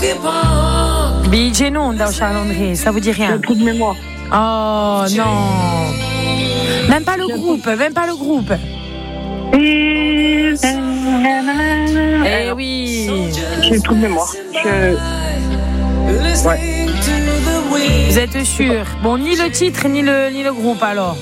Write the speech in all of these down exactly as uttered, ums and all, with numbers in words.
Billie non, dans Charles-André, ça vous dit rien? J'ai un trou de mémoire. Oh non. Même pas le groupe, même pas le groupe. Eh oui. J'ai un trou de mémoire. Je... Ouais. Vous êtes sûr? Bon, ni le titre, ni le, ni le groupe alors.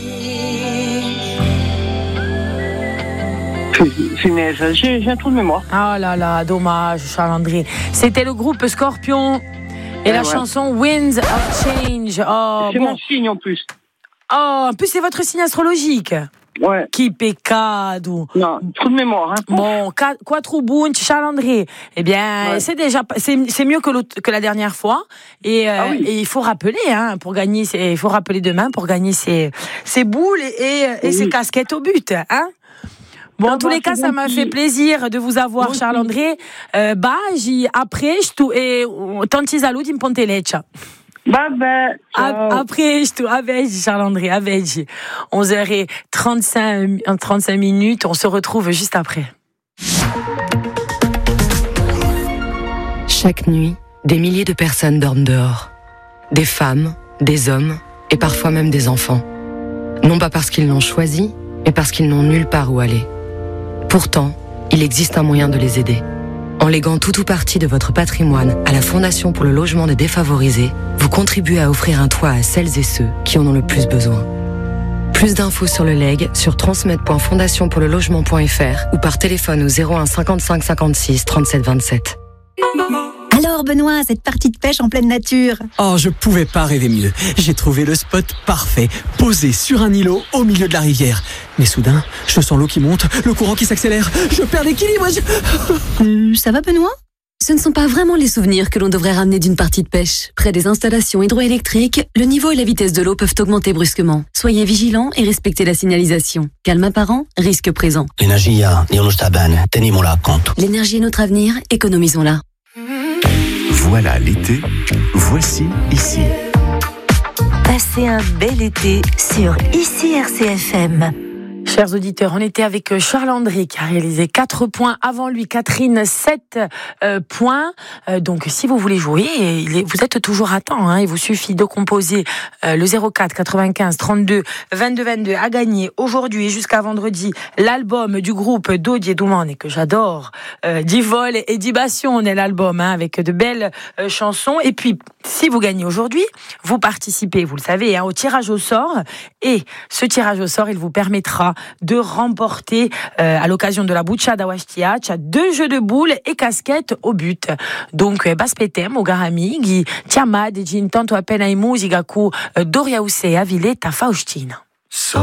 J'ai, j'ai un trou de mémoire. Oh là là, dommage, Charles-André. C'était le groupe Scorpion et ouais, la ouais. chanson Winds of Change. Oh, c'est bon. mon signe en plus. Oh, en plus, c'est votre signe astrologique. Ouais. Qui peccado. Non, trou de mémoire. Hein. Bon, quattro bunch, Charles-André. Eh bien, ouais. c'est déjà, c'est, c'est mieux que, l'autre, que la dernière fois. Et, euh, ah oui. et il faut rappeler, hein, pour gagner, il faut rappeler demain pour gagner ses, ses boules et, et, et oui. ses casquettes au but, hein. Bon, en tous les cas, ça m'a fait plaisir de vous avoir, Charles-André. Euh, bah, j'y, après, je tout, et, tanti saluti in Ponteleccia. Bah, ben, après, je te, avec Charles-André, avec onze heures trente-cinq, trente-cinq minutes, on se retrouve juste après. Chaque nuit, des milliers de personnes dorment dehors. Des femmes, des hommes et parfois même des enfants. Non pas parce qu'ils l'ont choisi, mais parce qu'ils n'ont nulle part où aller. Pourtant, il existe un moyen de les aider. En léguant tout ou partie de votre patrimoine à la Fondation pour le logement des défavorisés, vous contribuez à offrir un toit à celles et ceux qui en ont le plus besoin. Plus d'infos sur le leg sur transmettre point fondation pour le logement point f r ou par téléphone au zéro un cinquante-cinq cinquante-six trente-sept vingt-sept. Alors Benoît, cette partie de pêche en pleine nature. Oh, je pouvais pas rêver mieux. J'ai trouvé le spot parfait, posé sur un îlot au milieu de la rivière. Mais soudain, je sens l'eau qui monte, le courant qui s'accélère, je perds l'équilibre. Je... Euh, ça va Benoît ? Ce ne sont pas vraiment les souvenirs que l'on devrait ramener d'une partie de pêche. Près des installations hydroélectriques, le niveau et la vitesse de l'eau peuvent augmenter brusquement. Soyez vigilants et respectez la signalisation. Calme apparent, risque présent. L'energia è uno sta bene, tenimola a conto. L'énergie est notre avenir, économisons-la. Voilà l'été, voici Ici. Passez un bel été sur Ici R C F M. Chers auditeurs, on était avec Charles-André qui a réalisé quatre points. Avant lui, Catherine, sept euh, points. Euh, donc, si vous voulez jouer, il est, vous êtes toujours à temps. Hein, il vous suffit de composer euh, le zéro quatre quatre-vingt-quinze trente-deux vingt-deux vingt-deux à gagner aujourd'hui et jusqu'à vendredi l'album du groupe Dodi e Dumone que j'adore. Euh, Divol et Dibation, est l'album hein, avec de belles euh, chansons. Et puis, si vous gagnez aujourd'hui, vous participez, vous le savez, hein, au tirage au sort. Et ce tirage au sort, il vous permettra de remporter euh, à l'occasion de la Buccia d'Awashtiach deux jeux de boules et casquettes au but. Donc eh, baspetem o garamighi chiamad gin tanto appena in musica cu Doria Usea Villetta Faustina.